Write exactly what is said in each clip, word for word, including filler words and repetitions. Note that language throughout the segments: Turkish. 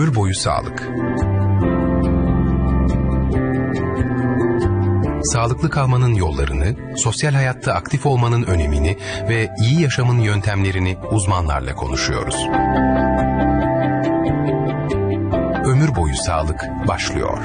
Ömür boyu sağlık. Sağlıklı kalmanın yollarını, sosyal hayatta aktif olmanın önemini ve iyi yaşamın yöntemlerini uzmanlarla konuşuyoruz. Ömür boyu sağlık başlıyor.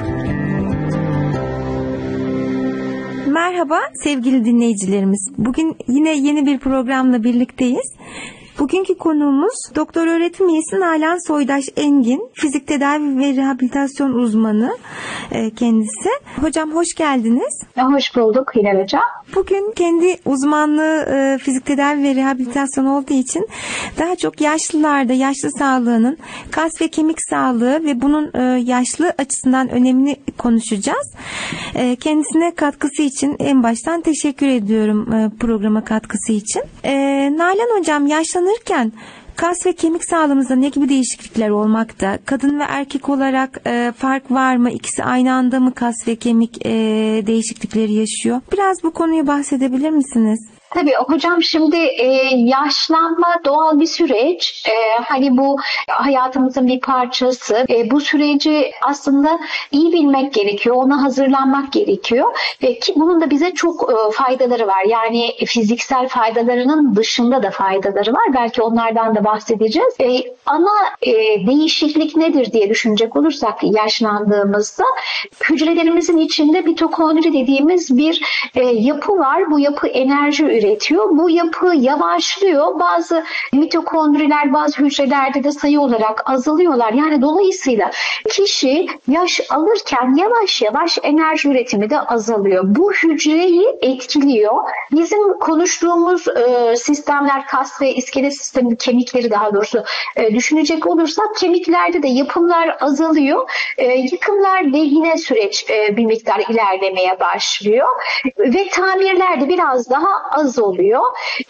Merhaba sevgili dinleyicilerimiz. Bugün yine yeni bir programla birlikteyiz. Bugünkü konuğumuz doktor öğretim üyesi Nalan Soydaş Engin, fizik tedavi ve rehabilitasyon uzmanı kendisi. Hocam hoş geldiniz. Hoş bulduk Hilal Hocam. Bugün kendi uzmanlığı fizik tedavi ve rehabilitasyon olduğu için daha çok yaşlılarda yaşlı sağlığının kas ve kemik sağlığı ve bunun yaşlı açısından önemini konuşacağız. Kendisine katkısı için en baştan teşekkür ediyorum, programa katkısı için. Nalan Hocam, yaşlanırken kas ve kemik sağlığımızda ne gibi değişiklikler olmakta? Kadın ve erkek olarak e, fark var mı? İkisi aynı anda mı kas ve kemik e, değişiklikleri yaşıyor? Biraz bu konuyu bahsedebilir misiniz? Tabii hocam, şimdi e, yaşlanma doğal bir süreç. E, hani bu hayatımızın bir parçası. E, bu süreci aslında iyi bilmek gerekiyor. Ona hazırlanmak gerekiyor. E, ki bunun da bize çok e, faydaları var. Yani fiziksel faydalarının dışında da faydaları var. Belki onlardan da bahsedeceğiz. E, ana e, değişiklik nedir diye düşünecek olursak yaşlandığımızda hücrelerimizin içinde mitokondri dediğimiz bir e, yapı var. Bu yapı enerji üretiyor. Bu yapı yavaşlıyor. Bazı mitokondriler bazı hücrelerde de sayı olarak azalıyorlar. Yani dolayısıyla kişi yaş alırken yavaş yavaş enerji üretimi de azalıyor. Bu hücreyi etkiliyor. Bizim konuştuğumuz e, sistemler, kas ve iskelet sistemi, kemikleri daha doğrusu e, düşünecek olursak kemiklerde de yapımlar azalıyor. E, yıkımlar lehine süreç e, bir miktar ilerlemeye başlıyor. Ve tamirler de biraz daha az oluyor.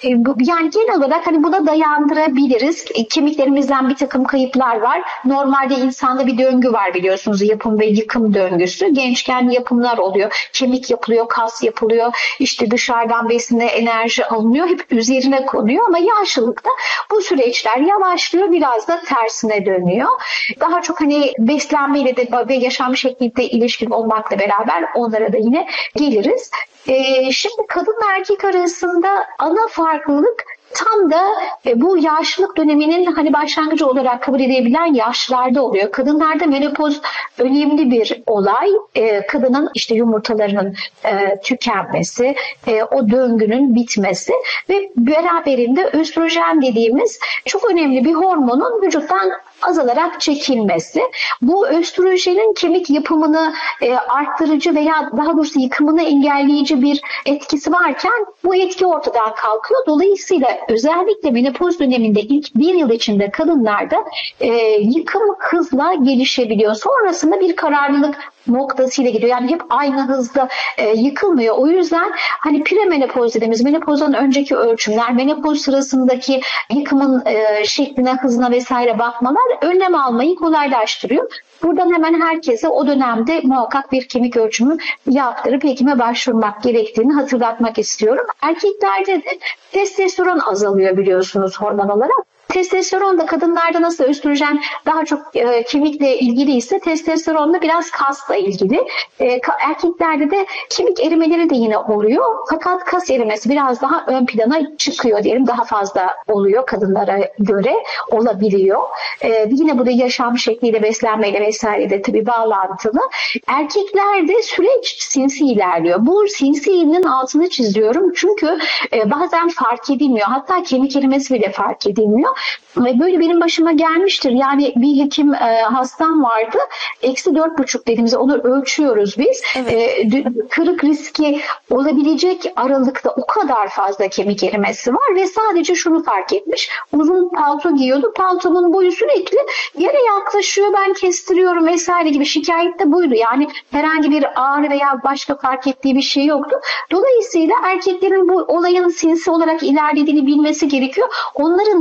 Yani genel olarak hani buna dayandırabiliriz. Kemiklerimizden bir takım kayıplar var. Normalde insanda bir döngü var biliyorsunuz, yapım ve yıkım döngüsü. Gençken yapımlar oluyor. Kemik yapılıyor, kas yapılıyor. İşte dışarıdan besine enerji alınıyor. Hep üzerine konuyor ama yaşlılıkta bu süreçler yavaşlıyor. Biraz da tersine dönüyor. Daha çok hani beslenmeyle de ve yaşam şekliyle ilişkin olmakla beraber onlara da yine geliriz. Ee, şimdi kadın ve erkek arasında ana farklılık tam da e, bu yaşlılık döneminin hani başlangıcı olarak kabul edilebilen yaşlarda oluyor. Kadınlarda menopoz önemli bir olay. E, kadının işte yumurtalarının e, tükenmesi, e, o döngünün bitmesi ve beraberinde östrojen dediğimiz çok önemli bir hormonun vücuttan azalarak çekilmesi. Bu östrojenin kemik yapımını e, arttırıcı veya daha doğrusu yıkımını engelleyici bir etkisi varken bu etki ortadan kalkıyor. Dolayısıyla özellikle menopoz döneminde ilk bir yıl içinde kadınlarda e, yıkım hızla gelişebiliyor. Sonrasında bir kararlılık noktasıyla gidiyor. Yani hep aynı hızda e, yıkılmıyor. O yüzden hani premenopoz dediğimiz menopozdan önceki ölçümler, menopoz sırasındaki yıkımın e, şekline, hızına vesaire bakmalar önlem almayı kolaylaştırıyor. Buradan hemen herkese o dönemde muhakkak bir kemik ölçümü yaptırıp hekime başvurmak gerektiğini hatırlatmak istiyorum. Erkeklerde de testosteron azalıyor biliyorsunuz hormon olarak. Testosteron da kadınlarda nasıl östrojen daha çok e, kemikle ilgili ise testosteron da biraz kasla ilgili. E, erkeklerde de kemik erimeleri de yine oluyor. Fakat kas erimesi biraz daha ön plana çıkıyor diyelim. Daha fazla oluyor kadınlara göre olabiliyor. E, yine bu da yaşam şekliyle, beslenmeyle vesaire de tabii bağlantılı. Erkeklerde süreç sinsi ilerliyor. Bu sinsinin altını çiziyorum. Çünkü e, bazen fark edilmiyor. Hatta kemik erimesi bile fark edilmiyor. Ve böyle benim başıma gelmiştir. Yani bir hekim e, hastam vardı. Eksi dört buçuk dediğimizde onu ölçüyoruz biz. Evet. E, kırık riski olabilecek aralıkta o kadar fazla kemik erimesi var ve sadece şunu fark etmiş. Uzun palto giyiyordu. Paltonun boyu sürekli yere yaklaşıyor. Ben kestiriyorum vesaire gibi şikayet de buydu. Yani herhangi bir ağrı veya başka fark ettiği bir şey yoktu. Dolayısıyla erkeklerin bu olayın sinsi olarak ilerlediğini bilmesi gerekiyor. Onların da arası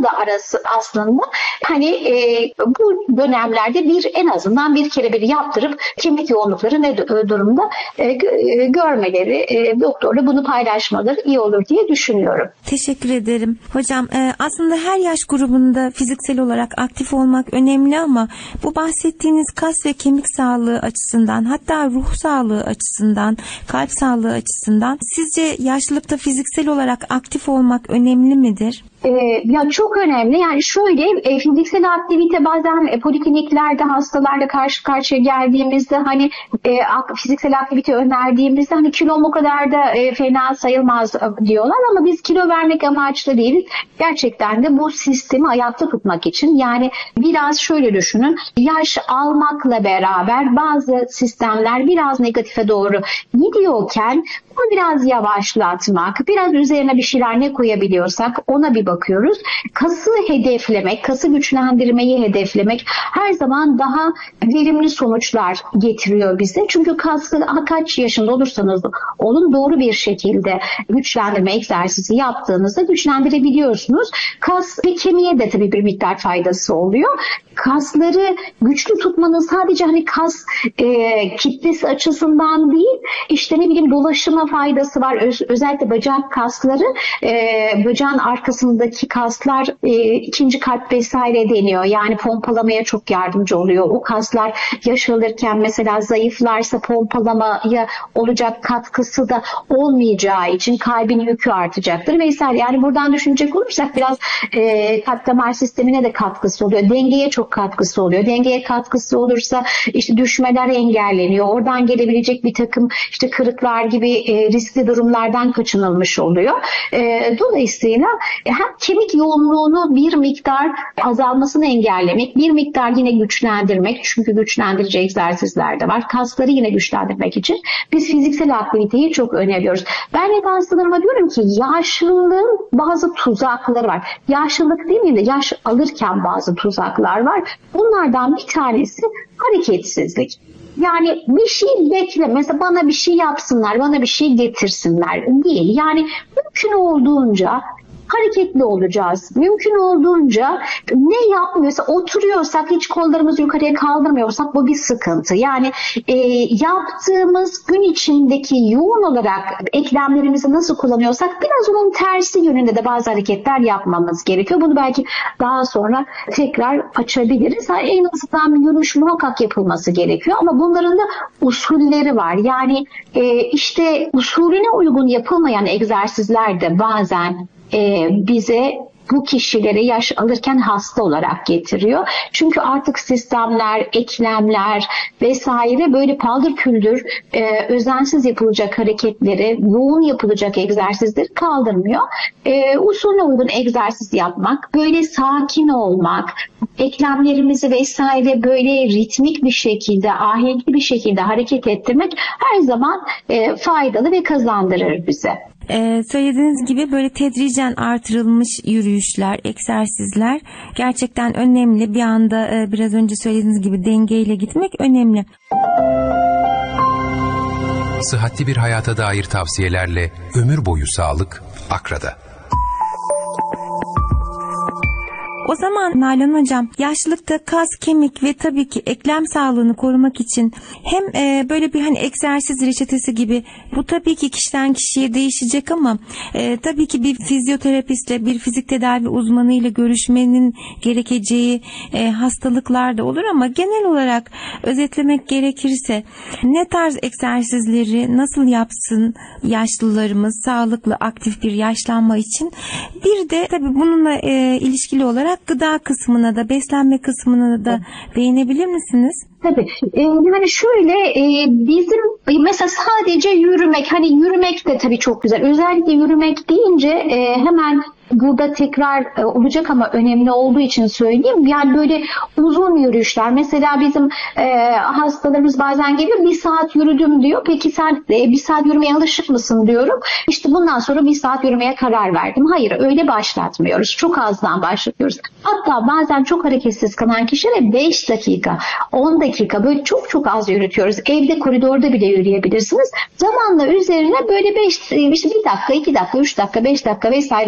aslında. Hani e, bu dönemlerde bir en azından bir kere bir yaptırıp kemik yoğunlukları ne durumda e, görmeleri, e, doktorla bunu paylaşmaları iyi olur diye düşünüyorum. Teşekkür ederim. Hocam e, aslında her yaş grubunda fiziksel olarak aktif olmak önemli ama bu bahsettiğiniz kas ve kemik sağlığı açısından, hatta ruh sağlığı açısından, kalp sağlığı açısından sizce yaşlılıkta fiziksel olarak aktif olmak önemli midir? Ee, ya çok önemli. Yani şöyle e, fiziksel aktivite bazen e, polikliniklerde hastalarla karşı karşıya geldiğimizde hani e, ak, fiziksel aktivite önerdiğimizde hani kilom o kadar da e, fena sayılmaz diyorlar ama biz kilo vermek amaçlı değiliz. Gerçekten de bu sistemi ayakta tutmak için, yani biraz şöyle düşünün, yaş almakla beraber bazı sistemler biraz negatife doğru gidiyorken bunu biraz yavaşlatmak, biraz üzerine bir şeyler ne koyabiliyorsak ona bir bakıyoruz. Kası hedeflemek, kası güçlendirmeyi hedeflemek her zaman daha verimli sonuçlar getiriyor bize. Çünkü kası kaç yaşında olursanız olun doğru bir şekilde güçlendirme egzersizi yaptığınızda güçlendirebiliyorsunuz. Kas ve kemiğe de tabii bir miktar faydası oluyor. Kasları güçlü tutmanın sadece hani kas e, kitlesi açısından değil, işte ne bileyim dolaşıma faydası var. Öz, özellikle bacak kasları, e, bacağın arkasındaki kaslar e, ikinci kalp vesaire deniyor. Yani pompalamaya çok yardımcı oluyor. O kaslar yaş alırken mesela zayıflarsa pompalamaya olacak katkısı da olmayacağı için kalbin yükü artacaktır vesaire. Yani buradan düşünecek olursak biraz e, kalp damar sistemine de katkısı oluyor. Dengeye çok katkısı oluyor. Dengeye katkısı olursa işte düşmeler engelleniyor. Oradan gelebilecek bir takım işte kırıklar gibi e, riskli durumlardan kaçınılmış oluyor. E, dolayısıyla hem kemik yoğunluğunu bir miktar azalmasını engellemek, bir miktar yine güçlendirmek, çünkü güçlendirici egzersizler de var. Kasları yine güçlendirmek için biz fiziksel aktiviteyi çok öneriyoruz. Ben hep hastalarıma diyorum ki yaşlılığın bazı tuzakları var. Yaşlılık değil mi de yaş alırken bazı tuzaklar var. Bunlardan bir tanesi hareketsizlik. Yani bir şey bekle. Mesela bana bir şey yapsınlar, bana bir şey getirsinler değil. Yani mümkün olduğunca hareketli olacağız. Mümkün olduğunca ne yapmıyorsa, oturuyorsak, hiç kollarımızı yukarıya kaldırmıyorsak bu bir sıkıntı. Yani e, yaptığımız gün içindeki yoğun olarak eklemlerimizi nasıl kullanıyorsak biraz onun tersi yönünde de bazı hareketler yapmamız gerekiyor. Bunu belki daha sonra tekrar açabiliriz. Yani en azından bir yürüyüş muhakkak yapılması gerekiyor ama bunların da usulleri var. Yani e, işte usulüne uygun yapılmayan egzersizler de bazen Ee, bize bu kişileri yaş alırken hasta olarak getiriyor. Çünkü artık sistemler, eklemler vesaire böyle paldır küldür e, özensiz yapılacak hareketleri, yoğun yapılacak egzersizleri kaldırmıyor. E, usulüne uygun egzersiz yapmak, böyle sakin olmak, eklemlerimizi vesaire böyle ritmik bir şekilde, ahenkli bir şekilde hareket ettirmek her zaman e, faydalı ve kazandırır bize. Ee, söylediğiniz gibi böyle tedricen artırılmış yürüyüşler, egzersizler gerçekten önemli. Bir anda e, biraz önce söylediğiniz gibi dengeyle gitmek önemli. Sıhhatli bir hayata dair tavsiyelerle ömür boyu sağlık Akra'da. O zaman Nalan Hocam, yaşlılıkta kas, kemik ve tabii ki eklem sağlığını korumak için hem e, böyle bir hani egzersiz reçetesi gibi, bu tabii ki kişiden kişiye değişecek ama e, tabii ki bir fizyoterapistle, bir fizik tedavi uzmanıyla görüşmenin gerekeceği e, hastalıklar da olur ama genel olarak özetlemek gerekirse ne tarz egzersizleri nasıl yapsın yaşlılarımız sağlıklı, aktif bir yaşlanma için? Bir de tabii bununla e, ilişkili olarak gıda kısmına da, beslenme kısmına da değinebilir misiniz? Tabii. Ee, yani şöyle e, bizim mesela sadece yürümek, hani yürümek de tabii çok güzel. Özellikle yürümek deyince e, hemen burada tekrar e, olacak ama önemli olduğu için söyleyeyim. Yani böyle uzun yürüyüşler. Mesela bizim e, hastalarımız bazen geliyor, bir saat yürüdüm diyor. Peki sen e, bir saat yürümeye alışık mısın diyorum. İşte bundan sonra bir saat yürümeye karar verdim. Hayır, öyle başlatmıyoruz. Çok azdan başlatıyoruz. Hatta bazen çok hareketsiz kalan kişilere beş dakika, on dakika böyle çok çok az yürütüyoruz. Evde koridorda bile yürüyebilirsiniz. Zamanla üzerine böyle beş, işte bir dakika, iki dakika, üç dakika, beş dakika vesaire koyarak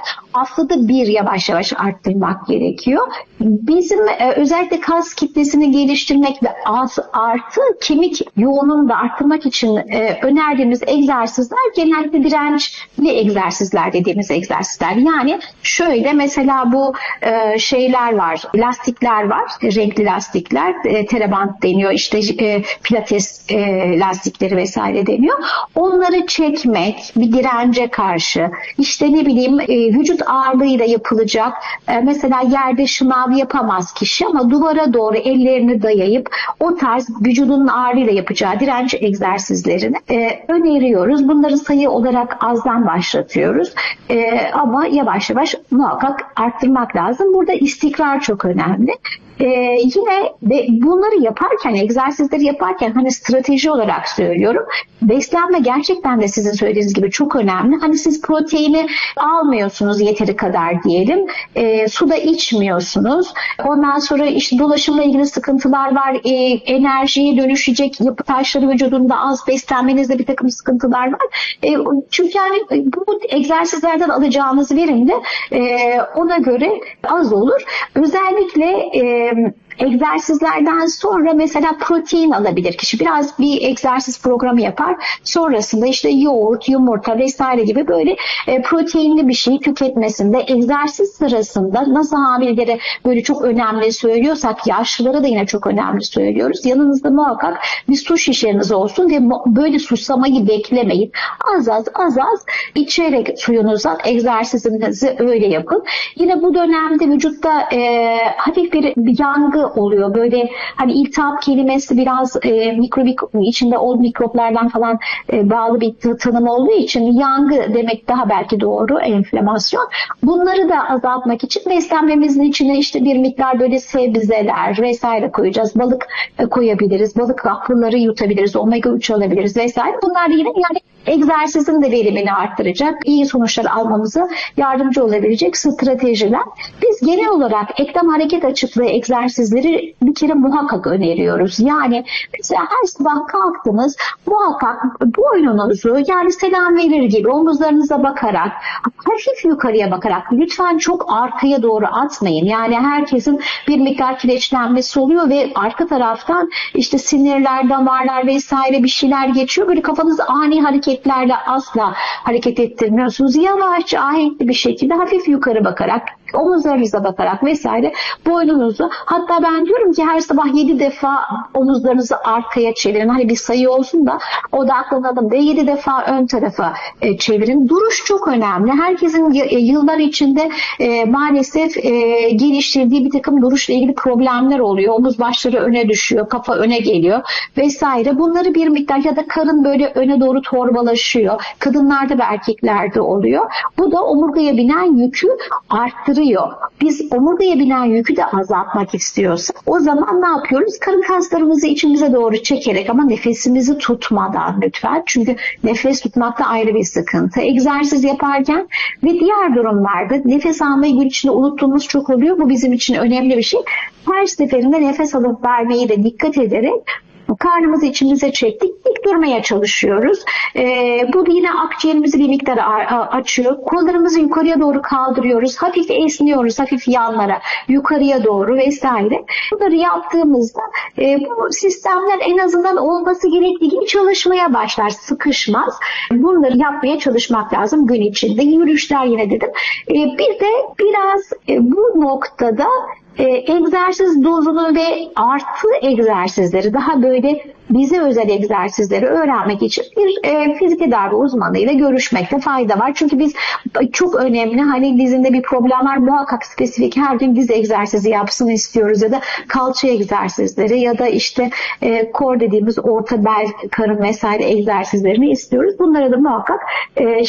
haftada bir yavaş yavaş arttırmak gerekiyor. Bizim e, özellikle kas kitlesini geliştirmek ve az artı kemik yoğunluğunu da arttırmak için e, önerdiğimiz egzersizler genellikle dirençli egzersizler dediğimiz egzersizler. Yani şöyle mesela bu e, şeyler var, lastikler var, renkli lastikler, e, teraband deniyor, işte e, pilates e, lastikleri vesaire deniyor. Onları çekmek bir dirence karşı, işte ne bileyim e, vücut ağırlığıyla yapılacak, e, mesela yerde şınav yapamaz kişi ama duvara doğru ellerini dayayıp o tarz vücudunun ağırlığıyla yapacağı direnç egzersizlerini e, öneriyoruz. Bunları sayı olarak azdan başlatıyoruz. E, ama yavaş yavaş muhakkak arttırmak lazım. Burada istikrar çok önemli. Ee, yine de bunları yaparken, egzersizleri yaparken hani strateji olarak söylüyorum. Beslenme gerçekten de sizin söylediğiniz gibi çok önemli. Hani siz proteini almıyorsunuz yeteri kadar diyelim. E, su da içmiyorsunuz. Ondan sonra işte dolaşımla ilgili sıkıntılar var. E, enerjiye dönüşecek yapı taşları vücudunda az, beslenmenizde bir takım sıkıntılar var. E, çünkü yani bu egzersizlerden alacağınız verim de e, ona göre az olur. Özellikle e, egzersizlerden sonra mesela protein alabilir kişi. Biraz bir egzersiz programı yapar. Sonrasında işte yoğurt, yumurta vesaire gibi böyle e, proteinli bir şey tüketmesinde, egzersiz sırasında nasıl hamilelere böyle çok önemli söylüyorsak, yaşlılara da yine çok önemli söylüyoruz. Yanınızda muhakkak bir su şişeniz olsun ve böyle susamayı beklemeyin. Az az az az içerek suyunuza egzersizinizi öyle yapın. Yine bu dönemde vücutta e, hafif bir, bir yangı oluyor. Böyle hani iltihap kelimesi biraz e, mikrobik içinde o mikroplardan falan e, bağlı bir tanım olduğu için yangı demek daha belki doğru, enflamasyon. Bunları da azaltmak için beslenmemizin içine işte bir miktar böyle sebzeler vesaire koyacağız. Balık e, koyabiliriz. Balık hapları yutabiliriz. Omega üç alabiliriz vesaire. Bunlar yine yani egzersizin de verimini arttıracak, iyi sonuçlar almamıza yardımcı olabilecek stratejiler. Biz genel olarak eklem hareket açıklığı egzersizleri bir kere muhakkak öneriyoruz. Yani mesela her sabah kalktınız, muhakkak boynunuzu yani selam verir gibi omuzlarınıza bakarak, hafif yukarıya bakarak, lütfen çok arkaya doğru atmayın. Yani herkesin bir miktar kireçlenmesi oluyor ve arka taraftan işte sinirler, damarlar vesaire bir şeyler geçiyor. Böyle kafanız ani hareket asla hareket ettirmiyorsunuz. Yavaşça ahenkli bir şekilde hafif yukarı bakarak, omuzlarınıza bakarak vesaire boynunuzu, hatta ben diyorum ki her sabah yedi defa omuzlarınızı arkaya çevirin. Hani bir sayı olsun da odaklanalım diye yedi defa ön tarafa e, çevirin. Duruş çok önemli. Herkesin y- yıllar içinde e, maalesef e, geliştirdiği bir takım duruşla ilgili problemler oluyor. Omuz başları öne düşüyor, kafa öne geliyor vesaire. Bunları bir miktar ya da karın böyle öne doğru torbalaşıyor. Kadınlarda ve erkeklerde oluyor. Bu da omurgaya binen yükü arttırıyor. Biz omurgaya binen yükü de azaltmak istiyorsak o zaman ne yapıyoruz? Karın kaslarımızı içimize doğru çekerek ama nefesimizi tutmadan lütfen. Çünkü nefes tutmak da ayrı bir sıkıntı. Egzersiz yaparken ve diğer durumlarda nefes almayı gün içinde unuttuğumuz çok oluyor. Bu bizim için önemli bir şey. Her seferinde nefes alıp vermeyi de dikkat ederek karnımızı içimize çektik, dik durmaya çalışıyoruz. Ee, bu yine akciğerimizi bir miktar açıyor. Kollarımızı yukarıya doğru kaldırıyoruz. Hafif esniyoruz, hafif yanlara, yukarıya doğru vesaire. Bunları yaptığımızda e, bu sistemler en azından olması gerektiği gibi çalışmaya başlar, sıkışmaz. Bunları yapmaya çalışmak lazım gün içinde. Yürüyüşler yine dedim. E, bir de biraz e, bu noktada E, egzersiz dozunu ve artı egzersizleri, daha böyle bize özel egzersizleri öğrenmek için bir e, fizik tedavi uzmanıyla görüşmekte fayda var. Çünkü biz çok önemli, hani dizinde bir problem var, muhakkak spesifik her gün diz egzersizi yapsın istiyoruz ya da kalça egzersizleri ya da işte e, core dediğimiz orta bel, karın vesaire egzersizlerini istiyoruz. Bunlara da muhakkak e,